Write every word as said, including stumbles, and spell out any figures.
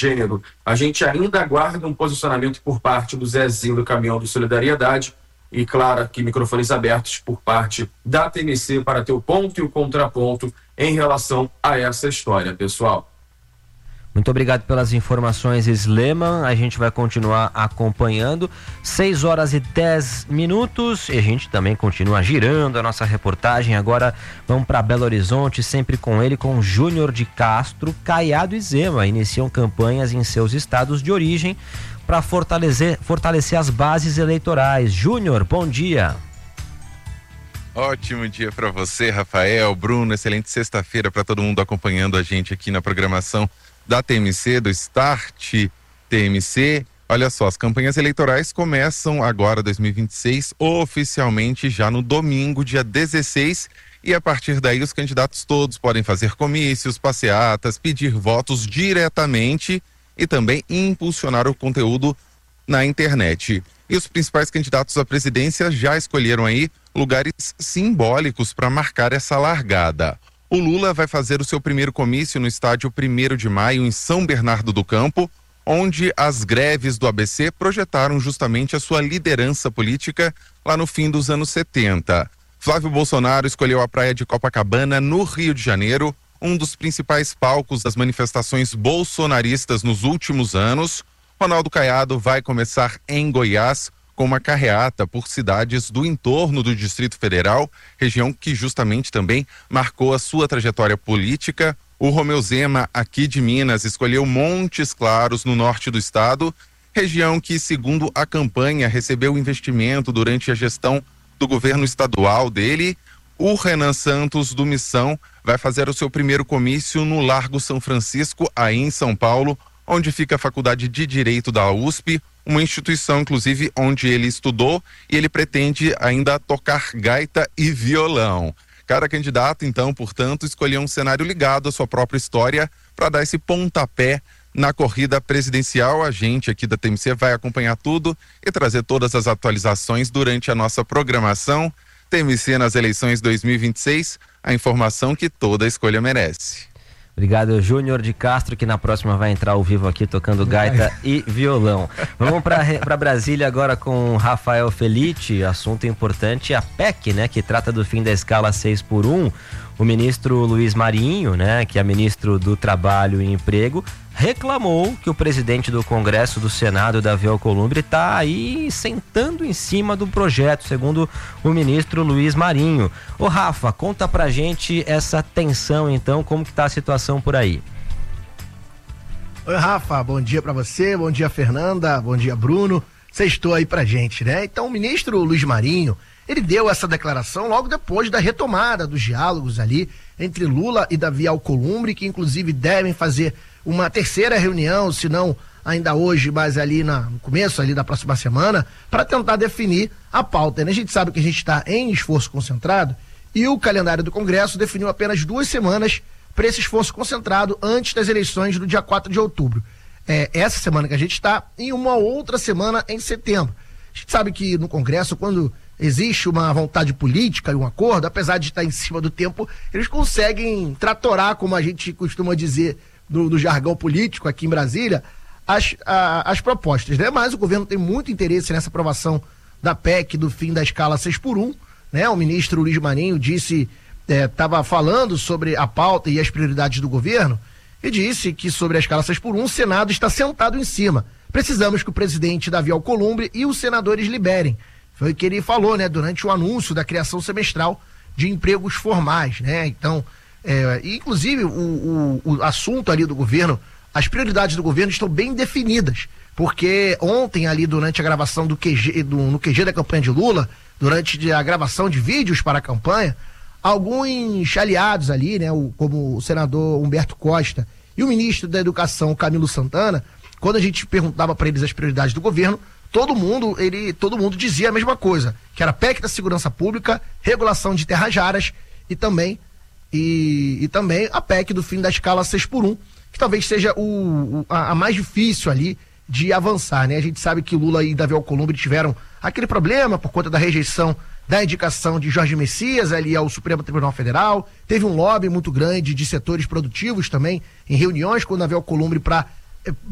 gênero. A gente ainda aguarda um posicionamento por parte do Zezinho do Caminhão do Solidariedade e, claro, aqui microfones abertos por parte da T M C para ter o ponto e o contraponto em relação a essa história, pessoal. Muito obrigado pelas informações, Sleman. A gente vai continuar acompanhando. seis horas e dez minutos e a gente também continua girando a nossa reportagem. Agora vamos para Belo Horizonte, sempre com ele, com Júnior de Castro. Caiado e Zema iniciam campanhas em seus estados de origem para fortalecer, fortalecer as bases eleitorais. Júnior, bom dia. Ótimo dia para você, Rafael, Bruno. Excelente sexta-feira para todo mundo acompanhando a gente aqui na programação da T M C, do Start T M C. Olha só, as campanhas eleitorais começam agora, dois mil e vinte e seis, oficialmente já no domingo, dia dezesseis, e a partir daí os candidatos todos podem fazer comícios, passeatas, pedir votos diretamente e também impulsionar o conteúdo na internet. E os principais candidatos à presidência já escolheram aí lugares simbólicos para marcar essa largada. O Lula vai fazer o seu primeiro comício no estádio primeiro de maio, em São Bernardo do Campo, onde as greves do A B C projetaram justamente a sua liderança política lá no fim dos anos setenta. Flávio Bolsonaro escolheu a praia de Copacabana, no Rio de Janeiro, um dos principais palcos das manifestações bolsonaristas nos últimos anos. Ronaldo Caiado vai começar em Goiás, com uma carreata por cidades do entorno do Distrito Federal, região que justamente também marcou a sua trajetória política. O Romeu Zema, aqui de Minas, escolheu Montes Claros, no norte do estado, região que, segundo a campanha, recebeu investimento durante a gestão do governo estadual dele. O Renan Santos, do Missão, vai fazer o seu primeiro comício no Largo São Francisco, aí em São Paulo, onde fica a Faculdade de Direito da U S P, uma instituição, inclusive, onde ele estudou, e ele pretende ainda tocar gaita e violão. Cada candidato, então, portanto, escolheu um cenário ligado à sua própria história para dar esse pontapé na corrida presidencial. A gente aqui da T M C vai acompanhar tudo e trazer todas as atualizações durante a nossa programação. T M C nas eleições dois mil e vinte e seis, a informação que toda escolha merece. Obrigado, Júnior de Castro, que na próxima vai entrar ao vivo aqui tocando gaita e violão. Vamos para Brasília agora com Rafael Felitti. Assunto importante, a P E C, né, que trata do fim da escala seis por um. O ministro Luiz Marinho, né, que é ministro do Trabalho e Emprego, reclamou que o presidente do Congresso, do Senado, Davi Alcolumbre, está aí sentando em cima do projeto, segundo o ministro Luiz Marinho. Ô Rafa, conta pra gente essa tensão então, como que tá a situação por aí? Oi Rafa, bom dia pra você, bom dia Fernanda, bom dia Bruno, sextou aí pra gente, né? Então o ministro Luiz Marinho, ele deu essa declaração logo depois da retomada dos diálogos ali entre Lula e Davi Alcolumbre, que inclusive devem fazer uma terceira reunião, se não ainda hoje, mas ali na, no começo ali da próxima semana, para tentar definir a pauta, né? A gente sabe que a gente está em esforço concentrado e o calendário do Congresso definiu apenas duas semanas para esse esforço concentrado antes das eleições do dia quatro de outubro. É, essa semana que a gente está, e uma outra semana em setembro. A gente sabe que no Congresso, quando existe uma vontade política e um acordo, apesar de estar em cima do tempo, eles conseguem tratorar, como a gente costuma dizer no, no jargão político aqui em Brasília, as, a, as propostas, né? Mas o governo tem muito interesse nessa aprovação da P E C do fim da escala seis por um, né? O ministro Luiz Marinho disse, estava é, falando sobre a pauta e as prioridades do governo, e disse que sobre a escala seis por um o Senado está sentado em cima. Precisamos que o presidente Davi Alcolumbre e os senadores liberem. Foi o que ele falou, né, durante o anúncio da criação semestral de empregos formais, né? Então, é, inclusive o, o, o assunto ali do governo, as prioridades do governo estão bem definidas, porque ontem ali durante a gravação do Q G, do, no Q G da campanha de Lula, durante a gravação de vídeos para a campanha, alguns aliados ali, né, o, como o senador Humberto Costa e o ministro da Educação Camilo Santana, quando a gente perguntava para eles as prioridades do governo, todo mundo, ele, todo mundo dizia a mesma coisa, que era P E C da Segurança Pública, regulação de terras raras e também, e, e também a P E C do fim da escala seis por um, que talvez seja o, o, a, a mais difícil ali de avançar, né? A gente sabe que Lula e Davi Alcolumbre tiveram aquele problema por conta da rejeição da indicação de Jorge Messias ali ao Supremo Tribunal Federal, teve um lobby muito grande de setores produtivos também, em reuniões com o Davi Alcolumbre para